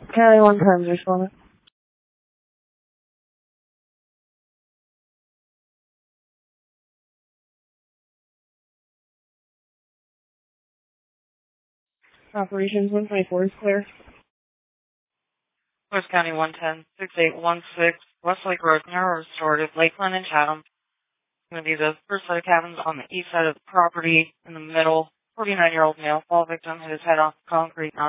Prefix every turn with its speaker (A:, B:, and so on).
A: County 110's responding. Operations 124 is clear.
B: West County 110, 6816, Westlake Road, Narrow Restorative, Lakeland and Chatham. It's going to be the first set of cabins on the east side of the property, in the middle. 49-year-old male fall victim hit his head off the concrete.